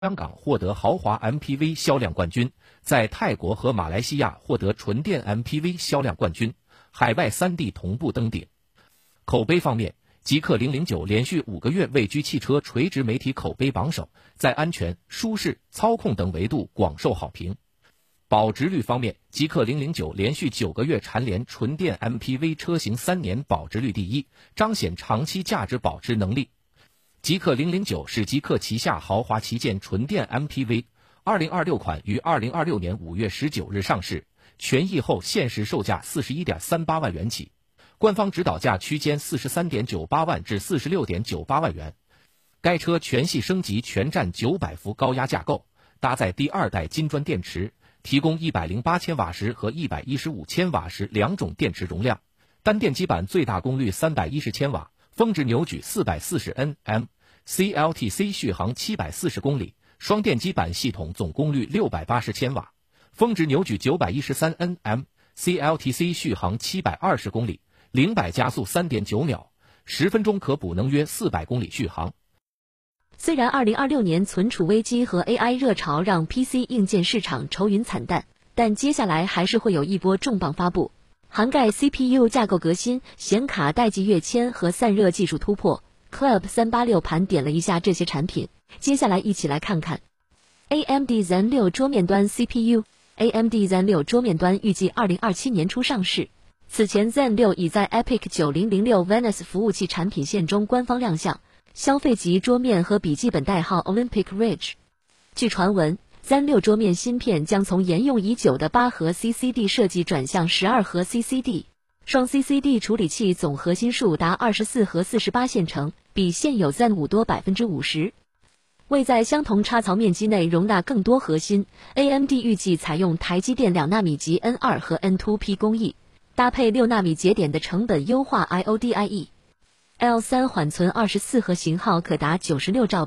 香港获得豪华 MPV 销量冠军，在泰国和马来西亚获得纯电 MPV 销量冠军，海外3地同步登顶。口碑方面，极氪009连续5个月位居汽车垂直媒体口碑榜首，在安全、舒适、操控等维度广受好评。保值率方面，极氪009连续9个月蝉联纯电 MPV 车型3年保值率第一，彰显长期价值保值能力。极氪009是极氪旗下豪华旗舰纯电 MPV，2026 款于2026年5月19日上市，权益后限时售价 41.38 万元起，官方指导价区间 43.98 万至 46.98 万元。该车全系升级全站900伏高压架构，搭载第2代金砖电池，提供108千瓦时和115千瓦时2种电池容量，单电机版最大功率310千瓦，峰值扭矩440 Nm，CLTC 续航740公里，双电机版系统总功率680千瓦，峰值扭矩913 Nm，CLTC 续航720公里，0-100加速 3.9 秒，10分钟可补能约400公里续航。 虽然2026年存储危机和 AI 热潮让 PC 硬件市场愁云惨淡，但接下来还是会有一波重磅发布，涵盖 CPU 架构革新、显卡代际跃迁和散热技术突破。Club 386盘点了一下这些产品，接下来一起来看看。AMD Zen 6桌面端 CPU。AMD Zen 6桌面端预计2027年初上市。此前 Zen 6已在 EPYC 9006 Venice 服务器产品线中官方亮相，消费级桌面和笔记本代号 Olympic Ridge。据传闻，Zen 6桌面芯片将从沿用已久的8核 CCD 设计转向12核 CCD， 双 CCD 处理器总核心数达24核48线程，比现有 Zen 5多 50%。为在相同插槽面积内容纳更多核心， AMD 预计采用台积电2纳米级 N2 和 N2P 工艺，搭配6纳米节点的成本优化 IODIE。L3 缓存24核型号可达96兆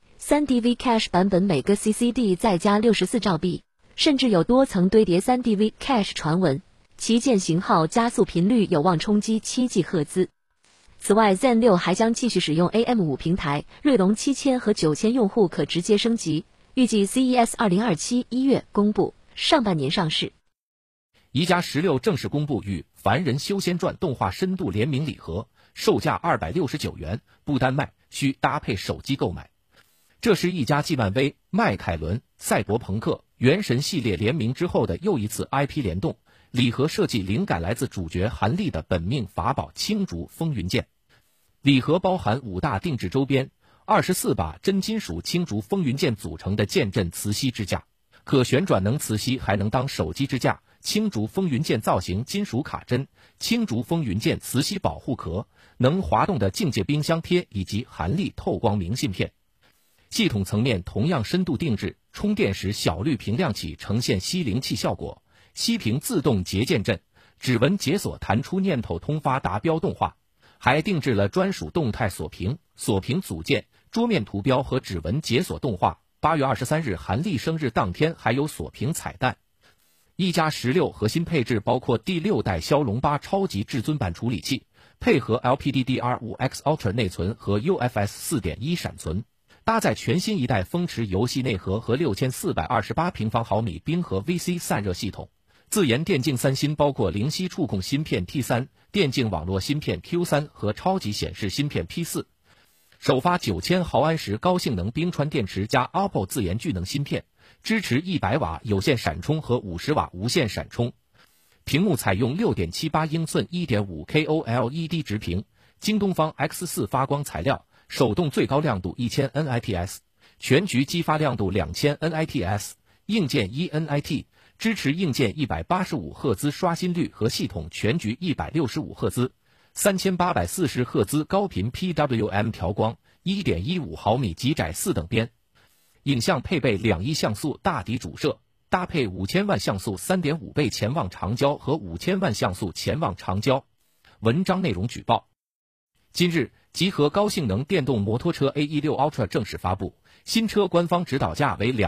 B，3DV Cache 版本每个 CCD 再加64兆 B， 甚至有多层堆叠 3DV Cache 传闻，旗舰型号加速频率有望冲击7G 赫兹。此外 Zen 6还将继续使用 AM5 平台，锐龙7000和9000用户可直接升级，预计 CES 2027 1月公布，上半年上市。 宜家16正式公布与《凡人修仙传》动画深度联名礼盒，售价269元，不单卖，需搭配手机购买。这是一家继漫威、迈凯伦、赛博朋克、原神系列联名之后的又一次 IP 联动。礼盒设计灵感来自主角韩立的本命法宝青竹风云剑。礼盒包含5大定制周边，24把真金属青竹风云剑组成的剑阵磁吸支架，可旋转能磁吸，还能当手机支架。青竹风云剑造型金属卡针，青竹风云剑磁吸保护壳，能滑动的境界冰箱贴以及韩立透光明信片。系统层面同样深度定制，充电时小绿屏亮起呈现吸灵气效果，吸屏自动结键阵，指纹解锁弹出念头通发达标动画，还定制了专属动态锁屏、锁屏组件、桌面图标和指纹解锁动画。8月23日韩立生日当天还有锁屏彩蛋。一加16核心配置包括第6代骁龙8超级至尊版处理器，配合 LPDDR5X Ultra 内存和 UFS 4.1 闪存，搭载全新一代风驰游戏内核和6428平方毫米冰河 VC 散热系统。自研电竞3芯包括灵犀触控芯片 T3、电竞网络芯片 Q3 和超级显示芯片 P4。首发9000毫安时高性能冰川电池加 OPPO 自研聚能芯片，支持100瓦有线闪充和50瓦无线闪充。屏幕采用 6.78 英寸 1.5K OLED 直屏，京东方 X4 发光材料，手动最高亮度1000 nits， 全局激发亮度2000 nits， 硬件1 nit， 支持硬件185赫兹刷新率和系统全局165赫兹。3840赫兹高频 PWM 调光， 1.15 毫米极窄4等边。影像配备2.1像素大底主摄，搭配5000万像素 3.5 倍潜望长焦和5000万像素潜望长焦。文章内容举报。今日，集合高性能电动摩托车 A16 Ultra 正式发布，新车官方指导价为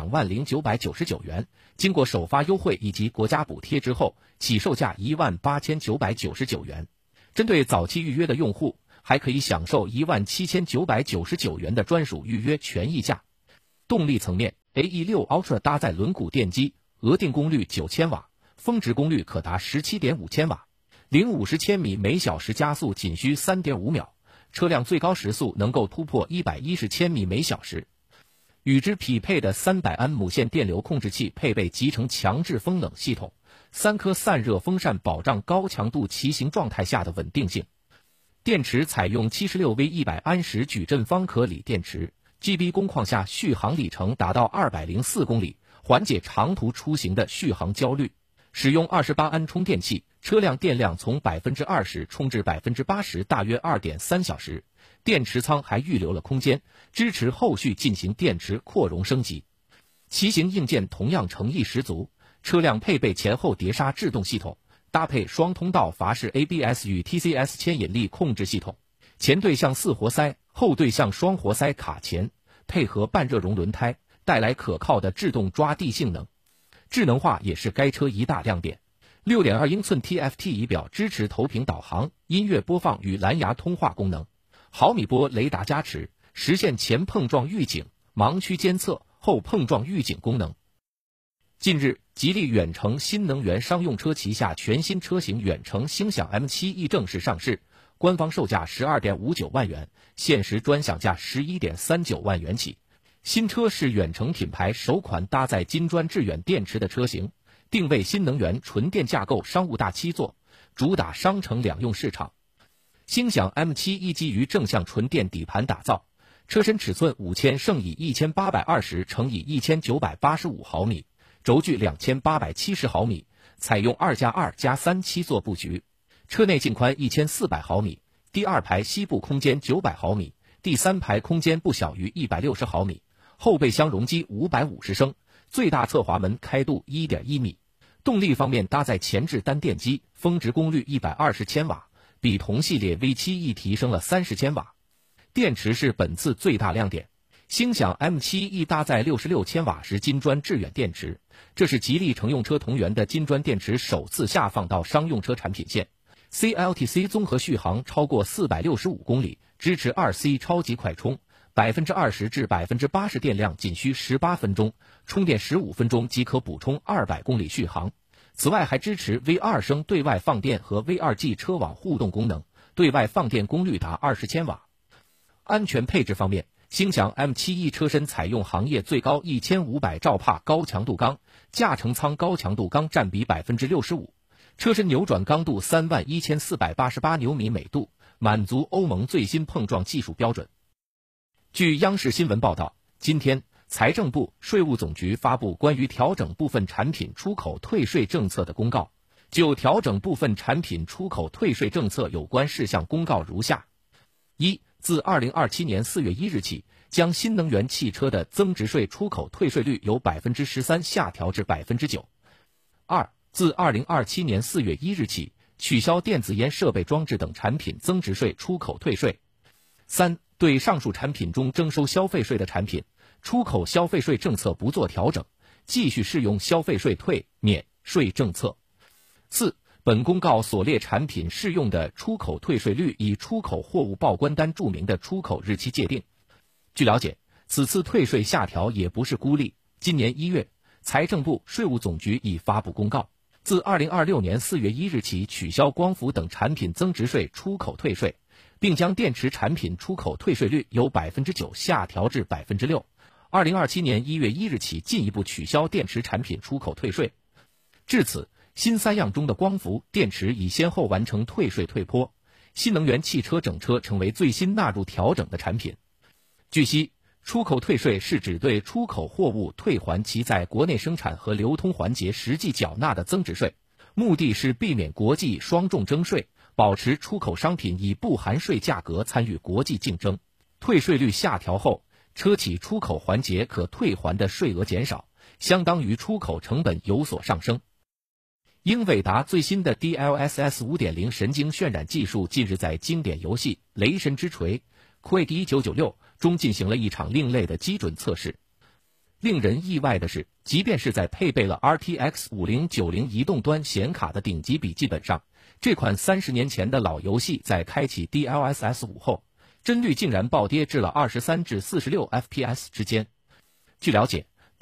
20999元，经过首发优惠以及国家补贴之后，起售价18999元。针对早期预约的用户，还可以享受17999元的专属预约权益价。 动力层面 ，AE6 Ultra 搭载轮毂电机，额定功率9千瓦，峰值功率可达17.5千瓦，0-50千米每小时加速仅需3.5秒，车辆最高时速能够突破110千米每小时。与之匹配的300安母线电流控制器配备集成强制风冷系统，3颗散热风扇保障高强度骑行状态下的稳定性。电池采用 76V100安时矩阵方壳锂电池 ，GB 工况下续航里程达到204公里，缓解长途出行的续航焦虑。使用28安充电器，车辆电量从 20% 充至 80%， 大约 2.3 小时。电池仓还预留了空间，支持后续进行电池扩容升级。骑行硬件同样诚意十足，车辆配备前后碟刹制动系统，搭配双通道阀式 ABS 与 TCS 牵引力控制系统，前对向4活塞，后对向双活塞卡钳，配合半热熔轮胎，带来可靠的制动抓地性能。智能化也是该车一大亮点。6.2英寸 TFT 仪表支持投屏导航、音乐播放与蓝牙通话功能，毫米波雷达加持，实现前碰撞预警、盲区监测、后碰撞预警功能。近日，吉利远程新能源商用车旗下全新车型远程星享 M7E 正式上市，官方售价12.59万元，限时专享价11.39万元起。新车是远程品牌首款搭载金砖致远电池的车型，定位新能源纯电架构商务大7座，主打商城两用市场。星享 M7E 基于正向纯电底盘打造，车身尺寸5000乘以1820乘以1985毫米，轴距2870毫米，采用2+2+3 7座布局。车内净宽1400毫米，第二排膝部空间900毫米，第三排空间不小于160毫米，后备箱容积550升，最大侧滑门开度1.1米。动力方面搭载前置单电机，峰值功率120千瓦，比同系列 V7E 提升了30千瓦。电池是本次最大亮点，星享 M7E 搭载66千瓦时金砖致远电池，这是吉利乘用车同源的金砖电池首次下放到商用车产品线。CLTC 综合续航超过465公里，支持 2C 超级快充，20%至80%电量仅需18分钟，充电15分钟即可补充200公里续航。此外还支持 V2 升对外放电和 V2G 车网互动功能，对外放电功率达20千瓦。安全配置方面，星享 M7E 车身采用行业最高1500兆帕高强度钢，驾乘舱高强度钢占比 65%， 车身扭转刚度31488牛米每度，满足欧盟最新碰撞技术标准。据央视新闻报道，今天财政部、税务总局发布关于调整部分产品出口退税政策的公告。就调整部分产品出口退税政策有关事项公告如下：一、自2027年4月1日起，将新能源汽车的增值税出口退税率由 13% 下调至 9%。二、自2027年4月1日起，取消电子烟设备装置等产品增值税出口退税。三、对上述产品中征收消费税的产品，出口消费税政策不做调整，继续适用消费税退免税政策。四、本公告所列产品适用的出口退税率以出口货物报关单注明的出口日期界定。据了解，此次退税下调也不是孤立。今年1月，财政部、税务总局已发布公告，自2026年4月1日起取消光伏等产品增值税出口退税，并将电池产品出口退税率由 9% 下调至 6%。2027年1月1日起进一步取消电池产品出口退税。至此，新三样中的光伏、电池已先后完成退税退坡，新能源汽车整车成为最新纳入调整的产品。据悉，出口退税是指对出口货物退还其在国内生产和流通环节实际缴纳的增值税，目的是避免国际双重征税，保持出口商品以不含税价格参与国际竞争。退税率下调后，车企出口环节可退还的税额减少，相当于出口成本有所上升。英伟达最新的 DLSS 5.0 神经渲染技术近日在经典游戏《雷神之锤》Quake 1996中进行了一场另类的基准测试。令人意外的是，即便是在配备了 RTX 5090移动端显卡的顶级笔记本上，这款30年前的老游戏在开启 DLSS 5后，帧率竟然暴跌至了23至46 FPS 之间。 据了解，